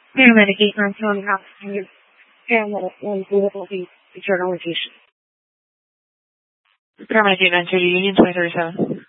Paramedic 892 House, and your paramedic 1 will be journalization. Paramedic 892 Union 2037.